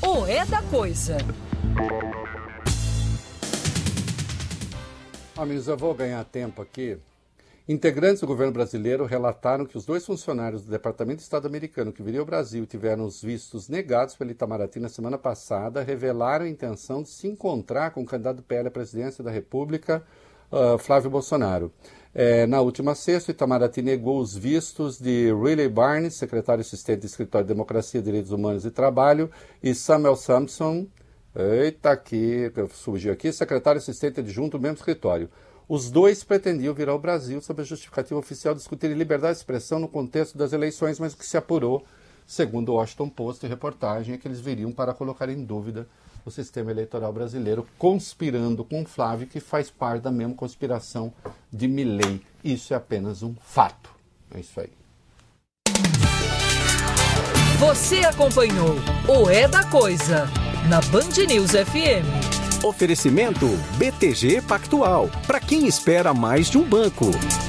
o É da Coisa. Amigos, eu vou ganhar tempo aqui. Integrantes do governo brasileiro relataram que os 2 funcionários do Departamento de Estado americano que viriam ao Brasil e tiveram os vistos negados pelo Itamaraty na semana passada revelaram a intenção de se encontrar com o candidato do PL à presidência da República, Flávio Bolsonaro. Na última sexta, o Itamaraty negou os vistos de Riley Barnes, secretário assistente do Escritório de Democracia, Direitos Humanos e Trabalho, e Samuel Sampson, surgiu aqui, secretário assistente adjunto do mesmo escritório. Os 2 pretendiam vir ao Brasil sob a justificativa oficial de discutir liberdade de expressão no contexto das eleições, mas o que se apurou, segundo o Washington Post e reportagem, é que eles viriam para colocar em dúvida o sistema eleitoral brasileiro, conspirando com Flávio, que faz parte da mesma conspiração de Milei. Isso é apenas um fato. É isso aí. Você acompanhou o É da Coisa na Band News FM. Oferecimento BTG Pactual. Para quem espera mais de um banco.